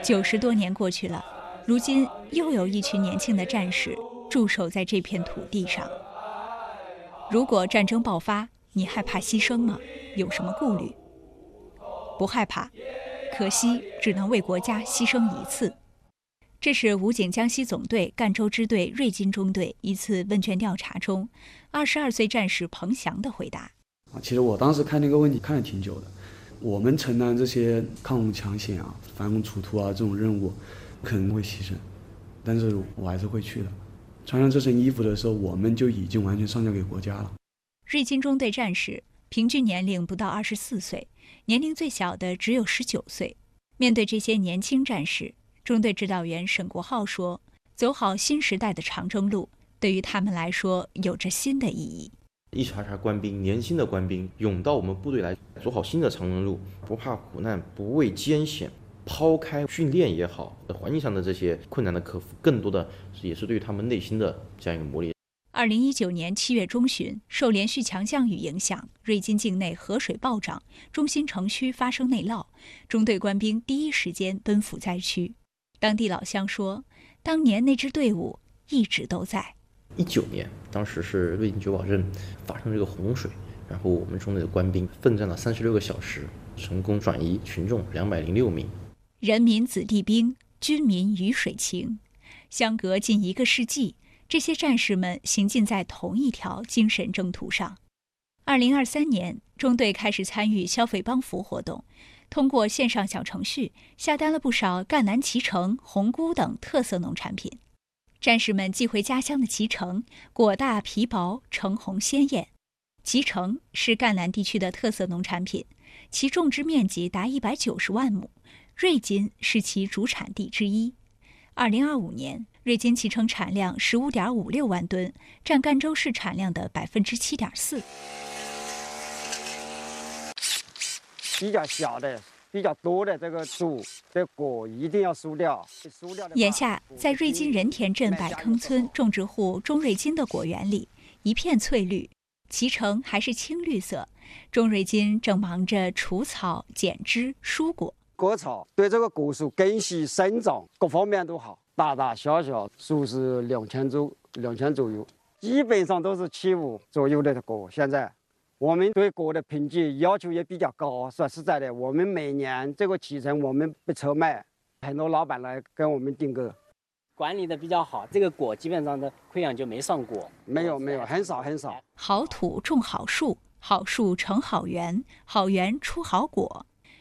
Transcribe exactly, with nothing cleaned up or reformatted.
九十多年过去了，如今又有一群年轻的战士驻守在这片土地上。如果战争爆发，你害怕牺牲吗？有什么顾虑？不害怕，可惜只能为国家牺牲一次。这是武警江西总队赣州支队瑞金中队一次问卷调查中，二十二岁战士彭翔的回答。 其实我当时看那个问题看了挺久的。我们承担这些抗洪抢险啊、反攻除土啊这种任务，可能会牺牲，但是我还是会去的。穿上这身衣服的时候，我们就已经完全上交给国家了。 瑞金中队战士平均年龄不到二十四岁，年龄最小的只有十九岁。面对这些年轻战士，中队指导员沈国浩说：“走好新时代的长征路，对于他们来说有着新的意义。” 一茬茬官兵，年轻的官兵涌到我们部队来，走好新的长征路，不怕苦难，不畏艰险，抛开训练也好，环境上的这些困难的克服，更多的也是对于他们内心的这样一个磨练。 二零一九年七月中旬，受连续强降雨影响，瑞金境内河水暴涨，中心城区发生内涝，中队官兵第一时间奔赴灾区。当地老乡说，当年那支队伍一直都在。 一九年，当时是瑞金九堡镇发生这个洪水，然后我们中队的官兵奋战了三十六个小时，成功转移群众两百零六名。 人民子弟兵，军民鱼水情，相隔近一个世纪，这些战士们行进在同一条精神征途上。二零二三年，中队开始参与消费帮扶活动，通过线上小程序下单了不少赣南脐橙、红菇等特色农产品。战士们寄回家乡的脐橙，果大皮薄，橙红鲜艳。脐橙是赣南地区的特色农产品，其种植面积达一百九十万亩，瑞金是其主产地之一。二零二五年，瑞金脐橙产量十五点五六万吨，占赣州市产量的百分之七点四。 比较小的、比较多的这个树，这果一定要疏掉。疏掉的。 眼下，在瑞金仁田镇百坑村种植户钟瑞金的果园里，一片翠绿，脐橙还是青绿色。钟瑞金正忙着除草、剪枝、疏果。 割草对这个果树根系生长各方面都好，大大小小树是两千株，两千左右，基本上都是七五左右的果。现在我们对果的品质要求也比较高。说实在的，我们每年这个脐橙我们不愁卖，很多老板来跟我们订购。 管理的比较好，这个果基本上的溃疡就没上过。 没有没有，很少很少。 好土种好树，好树成好园，好园出好果。